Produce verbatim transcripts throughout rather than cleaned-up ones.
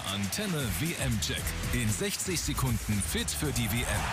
Antenne W M-Check. In sechzig Sekunden fit für die W M.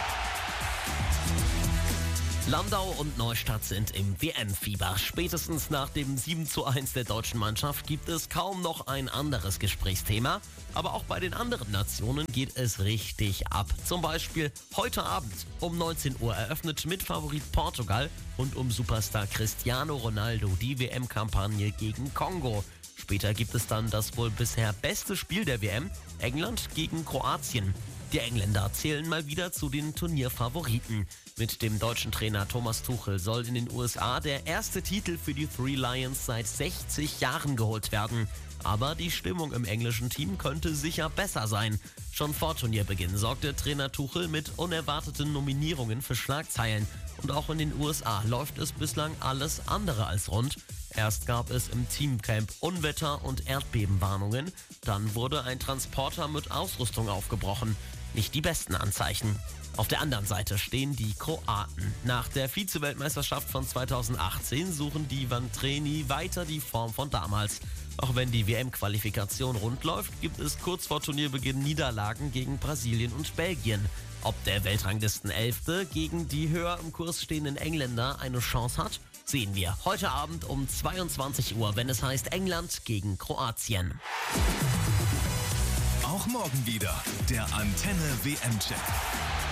Landau und Neustadt sind im W M-Fieber. Spätestens nach dem sieben zu eins der deutschen Mannschaft gibt es kaum noch ein anderes Gesprächsthema. Aber auch bei den anderen Nationen geht es richtig ab. Zum Beispiel heute Abend um neunzehn Uhr eröffnet Mitfavorit Portugal und um Superstar Cristiano Ronaldo die W M-Kampagne gegen Kongo. Später gibt es dann das wohl bisher beste Spiel der W M, England gegen Kroatien. Die Engländer zählen mal wieder zu den Turnierfavoriten. Mit dem deutschen Trainer Thomas Tuchel soll in den U S A der erste Titel für die Three Lions seit sechzig Jahren geholt werden. Aber die Stimmung im englischen Team könnte sicher besser sein. Schon vor Turnierbeginn sorgte Trainer Tuchel mit unerwarteten Nominierungen für Schlagzeilen. Und auch in den U S A läuft es bislang alles andere als rund. Erst gab es im Teamcamp Unwetter- und Erdbebenwarnungen. Dann wurde ein Transporter mit Ausrüstung aufgebrochen. Nicht die besten Anzeichen. Auf der anderen Seite stehen die Kroaten. Nach der Vize-Weltmeisterschaft von zweitausendachtzehn suchen die Vantreni weiter die Form von damals. Auch wenn die W M-Qualifikation rund läuft, gibt es kurz vor Turnierbeginn Niederlagen gegen Brasilien und Belgien. Ob der Weltranglisten-Elfte gegen die höher im Kurs stehenden Engländer eine Chance hat, sehen wir heute Abend um zweiundzwanzig Uhr, wenn es heißt England gegen Kroatien. Auch morgen wieder der Antenne W M-Check.